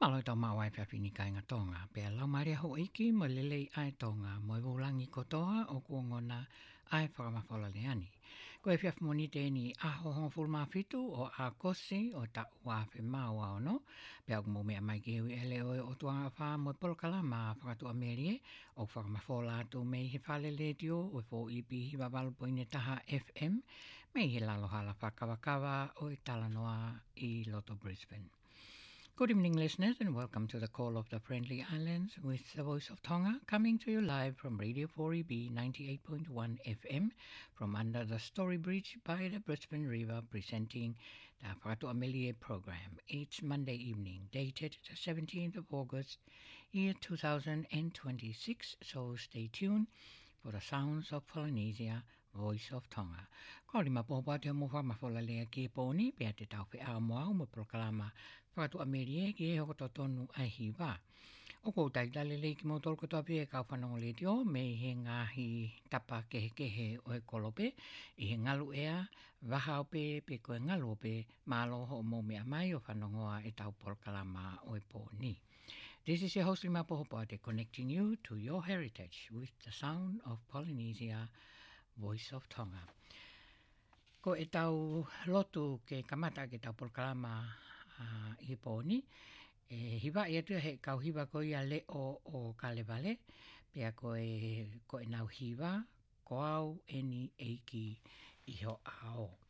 Malo tau mawai pia inga tonga, pia lau maria ho iki mo lelei ai tonga mo e wulangi kotoa o kuongona ai whakamafola leani. Ko e pia whamoni tēni aho honga fulma fitu o a kosi o ta uafe maua ono, pia mo mea mai ke hui ele o tuanga wha mo e polokalama whakatu amerie o whakamafola atu mei he whale le tio o fo ipi hiwa walupoine taha FM, mei he lalohala whakawakawa o e talanoa I Loto Brisbane. Good evening, listeners, and welcome to the Call of the Friendly Islands with the Voice of Tonga, coming to you live from Radio 4EB 98.1 FM from under the Story Bridge by the Brisbane River, presenting the Whakatu Amelie program each Monday evening, dated the 17th of August, year 2026. So stay tuned for the sounds of Polynesia, Voice of Tonga. Ko rima popa te mo whamafola lea ki pōni, pia te tau whi aomoa mo proklama whakatu amerie ki e hoko tonu ai hiwa. O kou taitale le ki mo tolko topi e kau whanongo le tio, me he ngahi tapa kehe o e kolope, I he ngalu ea, waha ope, pe koe ngalu ope, malo ho mo mea mai o whanongoa e tau proklama o e pōni. This is your host Lima Pohopoate, connecting you to your heritage with the sound of Polynesia, Voice of Tonga. Ko e tau lotu ke kamata ke tau proklama I pōni, e hiwa I atua he kau hiwa ko ia leo o Kalevale, pia ko e nau hiwa, ko au eni eiki Iho ao.